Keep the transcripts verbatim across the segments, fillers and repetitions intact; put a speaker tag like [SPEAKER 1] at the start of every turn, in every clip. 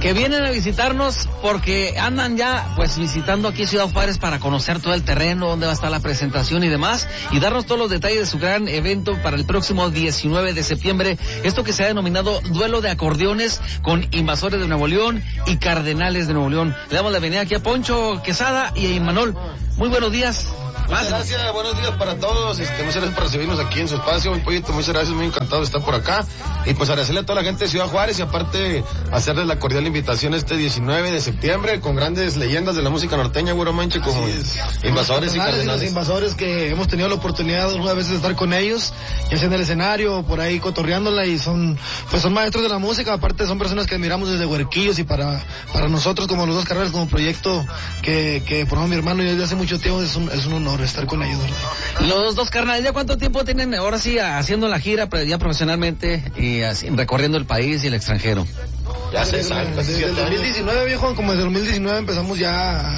[SPEAKER 1] que vienen a visitarnos porque andan ya pues visitando aquí Ciudad Juárez para conocer todo el terreno, dónde va a estar la presentación y demás, y darnos todos los detalles de su gran evento para el próximo diecinueve de septiembre, esto que se ha denominado Duelo de Acordeones con Invasores de Nuevo León y Cardenales de Nuevo León. Le damos la bienvenida aquí a Poncho Quesada y a Imanol. Muy buenos días.
[SPEAKER 2] Muchas gracias, buenos días para todos, este, muchas gracias por recibirnos aquí en su espacio, un poquito, muchas gracias, muy encantado de estar por acá, y pues agradecerle a toda la gente de Ciudad Juárez, y aparte hacerles la cordial invitación este diecinueve de septiembre, con grandes leyendas de la música norteña, güero Manche, como Invasores y Cardenales.
[SPEAKER 3] Los Invasores, que hemos tenido la oportunidad algunas veces de estar con ellos, ya sea en el escenario, por ahí cotorreándola, y son, pues son maestros de la música, aparte son personas que admiramos desde huerquillos, y para, para nosotros como los dos carreras, como proyecto que, que formó mi hermano y desde hace mucho tiempo, es un, es un honor estar con ellos, ¿verdad?
[SPEAKER 1] Los dos carnales, ¿ya cuánto tiempo tienen ahora sí haciendo la gira, pero ya profesionalmente y así, recorriendo el país y el extranjero?
[SPEAKER 3] Ya seis años. Desde el dos mil diecinueve, viejo, como desde el dos mil diecinueve empezamos ya,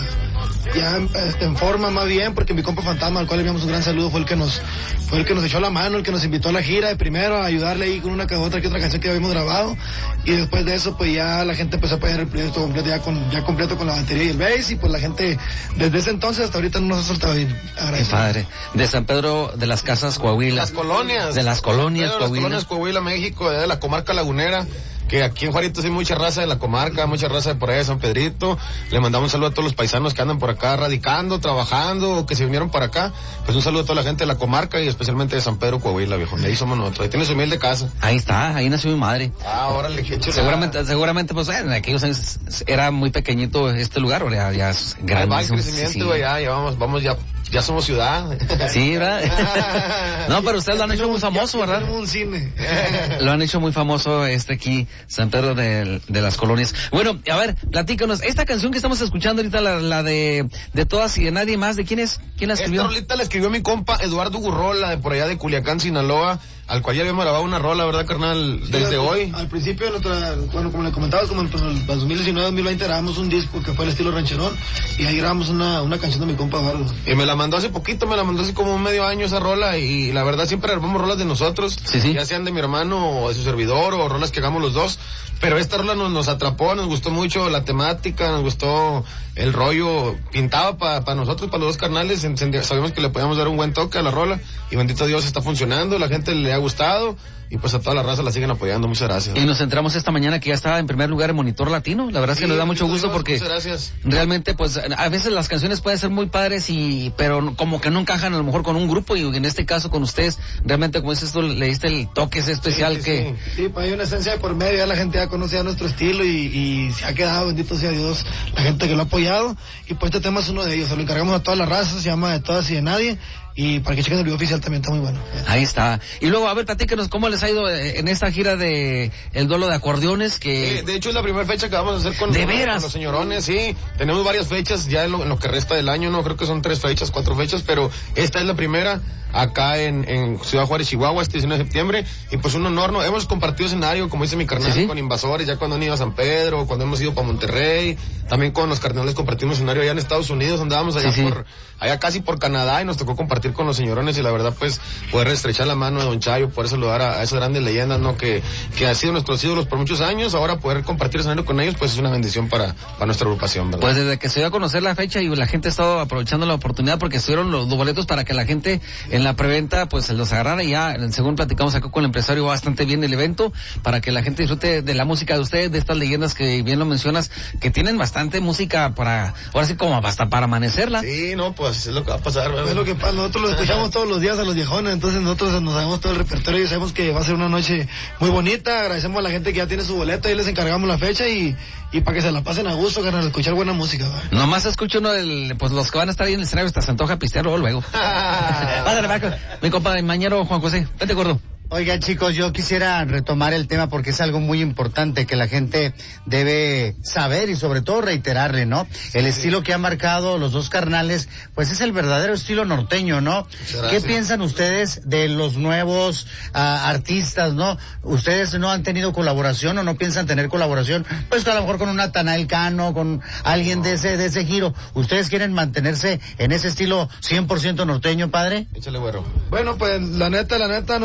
[SPEAKER 3] ya este, en forma más bien, porque mi compa Fantasma, al cual le enviamos un gran saludo, fue el que nos, fue el que nos echó la mano, el que nos invitó a la gira de primero, a ayudarle ahí con una que otra que otra canción que habíamos grabado, y después de eso pues ya la gente empezó a apoyar el proyecto completo, ya con, ya completo con la batería y el bass, y pues la gente desde ese entonces hasta ahorita no nos ha soltado bien.
[SPEAKER 1] Qué padre. De San Pedro de las Casas, Coahuila.
[SPEAKER 2] Las colonias.
[SPEAKER 1] De las colonias,
[SPEAKER 2] Coahuila. Las colonias Coahuila, México, de la comarca lagunera, que aquí en Juaritos hay mucha raza de la comarca, mucha raza de por allá de San Pedrito. Le mandamos un saludo a todos los paisanos que andan por acá radicando, trabajando, o que se vinieron para acá. Pues un saludo a toda la gente de la comarca y especialmente de San Pedro, Coahuila, viejo. De ahí somos nosotros. Ahí tiene su humilde casa.
[SPEAKER 1] Ahí está, ahí nació mi madre.
[SPEAKER 2] Ah, órale, qué chulo.
[SPEAKER 1] Seguramente, seguramente, pues en aquellos años era muy pequeñito este lugar, ahora ya es grande.
[SPEAKER 2] Va el crecimiento, sí. ya, ya vamos, vamos ya. Ya somos ciudad.
[SPEAKER 1] Sí, ¿verdad? No, pero ustedes lo han hecho muy famoso, ¿verdad?
[SPEAKER 3] Un cine.
[SPEAKER 1] Lo han hecho muy famoso este aquí, San Pedro de, de las Colonias. Bueno, a ver, platícanos. Esta canción que estamos escuchando ahorita, la, la de de todas y de nadie más, ¿de quién es? ¿Quién la escribió?
[SPEAKER 2] Esta rolita la escribió mi compa Eduardo Gurrola, de por allá de Culiacán, Sinaloa, al cual ya habíamos grabado una rola, ¿verdad, carnal? Desde sí, hoy.
[SPEAKER 3] Al principio, nuestra, bueno, como le comentabas, como en pues, el dos mil diecinueve dos mil veinte grabamos un disco que fue el estilo rancherón, y ahí grabamos una, una canción de mi compa Eduardo.
[SPEAKER 2] Y me la mandó hace poquito, me la mandó hace como un medio año esa rola, y la verdad siempre grabamos rolas de nosotros,
[SPEAKER 1] sí, sí.
[SPEAKER 2] ya sean de mi hermano o de su servidor, o rolas que hagamos los dos, pero esta rola nos, nos atrapó, nos gustó mucho la temática, nos gustó el rollo, pintaba para pa nosotros, para los dos carnales, sabemos que le podíamos dar un buen toque a la rola, y bendito Dios está funcionando, la gente le ha gustado, y pues a toda la raza la siguen apoyando, muchas gracias.
[SPEAKER 1] Y nos enteramos esta mañana que ya estaba en primer lugar en Monitor Latino, la verdad es que sí, nos da mucho gusto
[SPEAKER 2] Dios,
[SPEAKER 1] porque
[SPEAKER 2] muchas gracias.
[SPEAKER 1] Realmente pues a veces las canciones pueden ser muy padres y pero como que no encajan a lo mejor con un grupo, y en este caso con ustedes, realmente como dices tú, le diste el toque ese especial.
[SPEAKER 3] Sí, sí,
[SPEAKER 1] que...
[SPEAKER 3] Sí, sí pues hay una esencia de por medio, ya la gente ya conoce ya nuestro estilo y, y se ha quedado, bendito sea Dios, la gente que lo ha apoyado, y pues este tema es uno de ellos, se lo encargamos a toda la raza, se llama De Todas y de Nadie, y para que chequen el video oficial también está muy bueno.
[SPEAKER 1] Ahí está. Y luego, a ver, platíquenos cómo les ha ido en esta gira de el duelo de acordeones que...
[SPEAKER 2] Sí, de hecho es la primera fecha que vamos a hacer con,
[SPEAKER 1] ¿De
[SPEAKER 2] con,
[SPEAKER 1] veras?
[SPEAKER 2] con los señorones, sí. Tenemos varias fechas ya en lo, en lo que resta del año, no creo que son tres fechas, cuatro fechas, pero esta es la primera acá en, en Ciudad Juárez, Chihuahua, este diecinueve de septiembre, y pues un honor, ¿no? Hemos compartido escenario, como dice mi carnal, ¿sí, sí? Con Invasores, ya cuando han ido a San Pedro, cuando hemos ido para Monterrey, también con los cardenales compartimos escenario allá en Estados Unidos, andábamos allá sí, por, sí. allá casi por Canadá, y nos tocó compartir con los señorones, y la verdad pues poder estrechar la mano de Don Chayo, poder saludar a, a esas grandes leyendas, ¿no? Que, que han sido nuestros ídolos por muchos años, ahora poder compartir escenario con ellos pues es una bendición para, para nuestra agrupación, ¿verdad?
[SPEAKER 1] Pues desde que se dio a conocer la fecha y la gente ha estado aprovechando la oportunidad porque estuvieron los boletos para que la gente en la preventa pues se los agarrara, y ya según platicamos acá con el empresario bastante bien el evento, para que la gente disfrute de la música de ustedes, de estas leyendas que bien lo mencionas, que tienen bastante música para, ahora sí como hasta para amanecerla.
[SPEAKER 2] Sí, no, pues es lo que va a pasar, ¿verdad?
[SPEAKER 3] Es lo que pasa, nosotros lo escuchamos todos los días a los viejones, entonces nosotros nos sabemos todo el repertorio y sabemos que va a ser una noche muy bonita, agradecemos a la gente que ya tiene su boleto y les encargamos la fecha y, y para que se la pasen a gusto, ganar de escuchar buena música, ¿verdad?
[SPEAKER 1] Nomás escucho uno del, pues los que van a estar ahí en el escenario, hasta se antoja pistear luego, luego. Pásale, Marco, mi compadre mañero Juan José, vete gordo.
[SPEAKER 4] Oigan, chicos, yo quisiera retomar el tema porque es algo muy importante que la gente debe saber y sobre todo reiterarle, ¿no? El estilo que han marcado los dos carnales, pues es el verdadero estilo norteño, ¿no? ¿Qué piensan ustedes de los nuevos uh, artistas, no? ¿Ustedes no han tenido colaboración o no piensan tener colaboración? Pues a lo mejor con un Natanael Cano, con alguien de ese de ese giro. ¿Ustedes quieren mantenerse en ese estilo cien por ciento norteño, padre?
[SPEAKER 2] Échale, güero.
[SPEAKER 3] Bueno, pues la neta, la neta, no hemos tenido la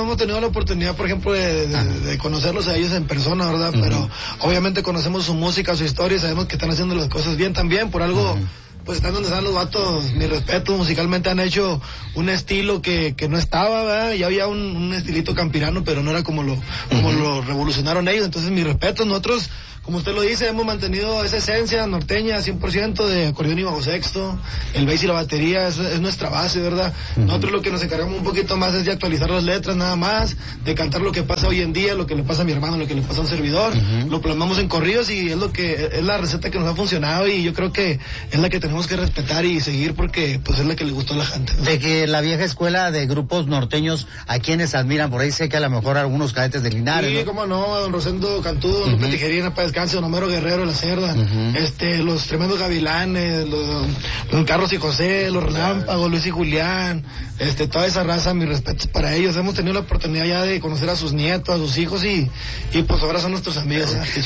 [SPEAKER 3] oportunidad, por ejemplo, de, de, de conocerlos a ellos en persona, ¿verdad? Uh-huh. Pero obviamente conocemos su música, su historia, y sabemos que están haciendo las cosas bien también, por algo... Uh-huh. Pues están donde están los vatos, mi respeto, musicalmente han hecho un estilo que, que no estaba, ¿verdad? Ya había un, un estilito campirano, pero no era como lo, como uh-huh. lo revolucionaron ellos, entonces mi respeto, nosotros, como usted lo dice, hemos mantenido esa esencia norteña, cien por ciento de acordeón y bajo sexto, el bass y la batería, es, es nuestra base, ¿verdad? Uh-huh. Nosotros lo que nos encargamos un poquito más es de actualizar las letras nada más, de cantar lo que pasa hoy en día, lo que le pasa a mi hermano, lo que le pasa a un servidor, uh-huh. lo plasmamos en corridos y es lo que, es la receta que nos ha funcionado y yo creo que es la que tenemos que respetar y seguir porque pues es la que le gustó a la gente, ¿no?
[SPEAKER 4] De que la vieja escuela de grupos norteños, a quienes admiran, por ahí sé que a lo mejor algunos cadetes de Linares,
[SPEAKER 3] sí, ¿no? Cómo no, don Rosendo Cantú, don uh-huh. Lupe Tijerina, para descanso, don Homero Guerrero, La Cerda, uh-huh. este, los tremendos Gavilanes, los, los Carlos y José, los Relámpagos, Luis y Julián, este, toda esa raza, mis respetos para ellos. Hemos tenido la oportunidad ya de conocer a sus nietos, a sus hijos y, y pues ahora son nuestros amigos, ¿eh?